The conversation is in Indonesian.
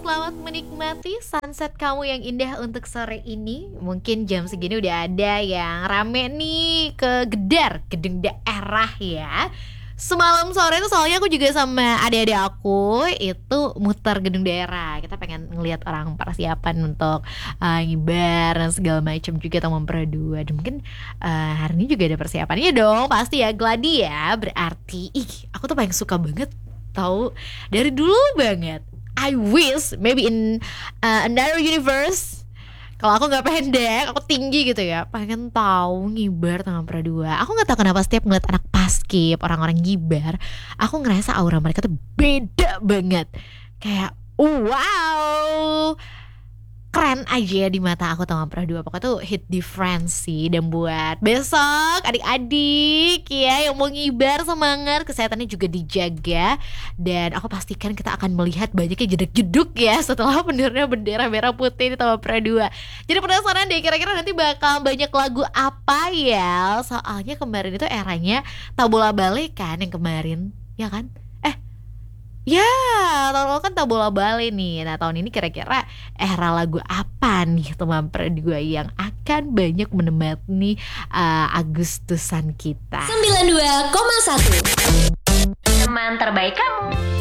selamat menikmati sunset kamu yang indah untuk sore ini. Mungkin jam segini udah ada yang rame nih ke Gedar, gedung daerah ya. Semalam sore itu soalnya aku juga sama adik-adik aku itu muter gedung daerah. Kita pengen ngelihat orang persiapan untuk ngibar dan segala macam juga tahun berdua. Dan mungkin hari ini juga ada persiapannya dong. Pasti ya gladi ya. Berarti aku tuh paling suka banget tahu dari dulu banget. I wish maybe in another universe, kalau aku nggak pendek, aku tinggi gitu ya, pengen tahu ngibar tangan pradua. Aku nggak tahu kenapa setiap ngeliat anak paskib, orang-orang ngibar, aku ngerasa aura mereka tuh beda banget. Kayak wow, keren aja di mata aku tangan pradua. Pokoknya tuh hit difference sih. Dan buat besok adik-adik ya yang mau ngibar, semangat, kesehatannya juga dijaga. Dan aku pastikan kita akan melihat banyaknya jedak-jeduk ya setelah bendera merah putih di Taman Pradua. Jadi penasaran deh kira-kira nanti bakal banyak lagu apa ya. Soalnya kemarin itu eranya Tabola Bale kan yang kemarin, ya kan? Ya, tahun lalu kan Tabola Bale nih. Nah tahun ini kira-kira era lagu apa nih Taman Pradua yang akan banyak menemani Agustusan kita. 92,1 Teman terbaik kamu.